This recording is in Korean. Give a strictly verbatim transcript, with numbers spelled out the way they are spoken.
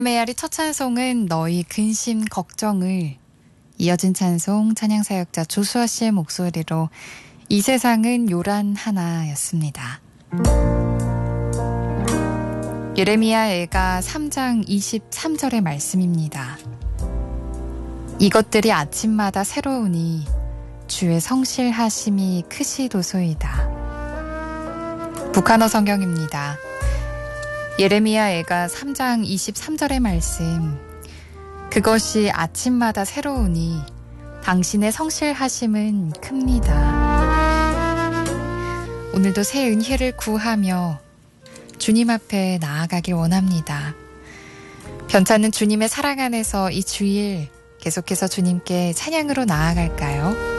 메아리 첫 찬송은 너희 근심 걱정을, 이어진 찬송 찬양사역자 조수아 씨의 목소리로 이 세상은 요란 하나였습니다. 예레미야애가 삼 장 이십삼 절의 말씀입니다. 이것들이 아침마다 새로우니 주의 성실하심이 크시도소이다. 북한어 성경입니다. 예레미야애가 삼 장 이십삼 절의 말씀, 그것이 아침마다 새로우니 당신의 성실하심은 큽니다. 오늘도 새 은혜를 구하며 주님 앞에 나아가길 원합니다. 변찮는 주님의 사랑 안에서 이 주일 계속해서 주님께 찬양으로 나아갈까요?